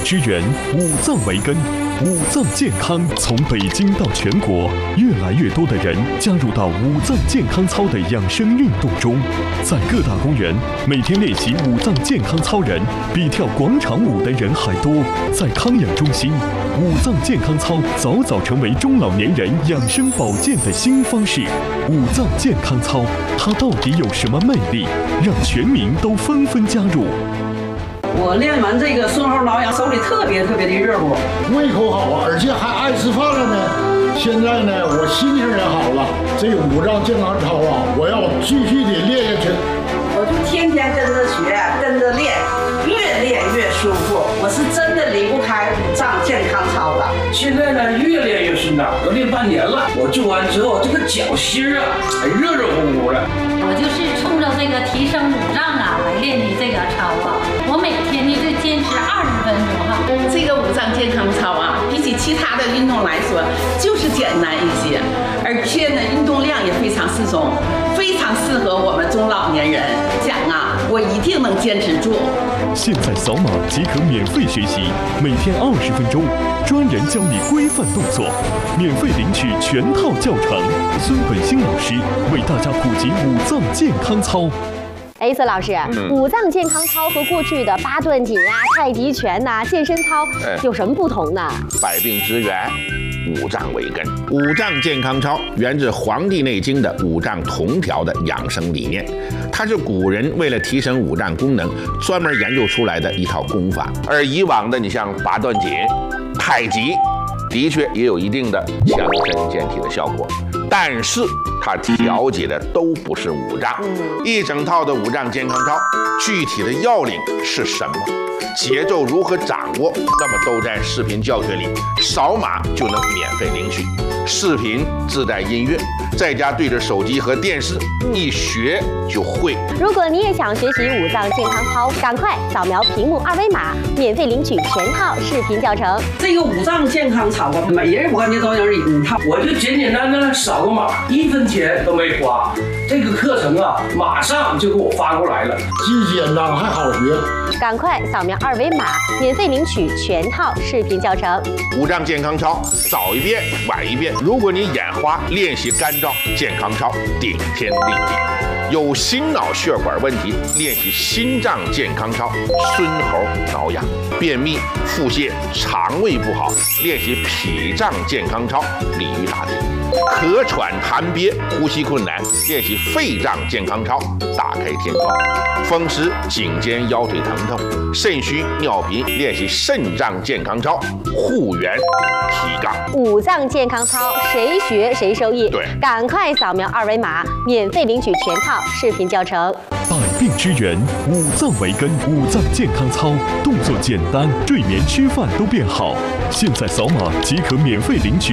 之源，五脏为根。五脏健康从北京到全国，越来越多的人加入到五脏健康操的养生运动中。在各大公园，每天练习五脏健康操人比跳广场舞的人还多。在康养中心，五脏健康操早早成为中老年人养生保健的新方式。五脏健康操，它到底有什么魅力，让全民都纷纷加入？ 我练完这个顺后挠痒，手里特别的热乎， 胃口好啊，而且还爱吃饭了呢。现在呢，我心情也好了。这五脏健康操啊，我要继续的练下去。 我就天天跟着学，跟着练，越练越舒服。我是真的离不开五脏健康操了。 现在呢，越练越顺当，我练半年了。我做完之后，这个脚心啊，还热热乎乎的。 我就是冲着这个提升五脏啊来练的这个操啊。我每天呢就坚持20分钟哈。 这个五脏健康操啊，比起其他的运动来说，就是简单一些，而且呢运动量也非常适中，非常适合我们中老年人。讲啊，我一定能坚持住。 现在扫码即可免费学习，每天20分钟，专人教你规范动作，免费领取全套教程。孙本兴老师为大家普及五脏健康操。 孙老师，五脏健康操和过去的八段锦啊、太极拳呐、健身操有什么不同呢？ 百病之源，五脏为根。五脏健康操源自《黄帝内经》的五脏同调的养生理念，它是古人为了提升五脏功能专门研究出来的一套功法。而以往的你像八段锦、太极，的确也有一定的强身健体的效果，但是它调节的都不是五脏。一整套的五脏健康操，具体的要领是什么？节奏如何掌握？那么都在视频教学里，扫码就能免费领取。视频自带音乐，在家对着手机和电视一学就会。 如果你也想学习五脏健康操，赶快扫描屏幕2维码，免费领取全套视频教程。 这个五脏健康操啊，每人我感觉都有一套。 我就简简单单扫个码，1分钱都没花。这个课程啊，马上就给我发过来了， 既简单还好学。 赶快扫描2维码，免费领取全套视频教程。 五脏健康操，早一遍晚一遍。如果你眼花、练习干燥，健康操顶天立地。有心脑血管问题，练习心脏健康操，孙猴挠痒；便秘、腹泻、肠胃不好，练习脾脏健康操，鲤鱼打挺；咳喘痰憋、呼吸困难，练习肺脏健康操，打开天窗；风湿、颈肩腰腿疼痛、肾虚尿频，练习肾脏健康操，护元提杠。 五脏健康操，谁学谁受益。 对， 赶快扫描2维码，免费领取全套视频教程。 百病之源，五脏为根。五脏健康操，动作简单，睡眠吃饭都变好。现在扫码即可免费领取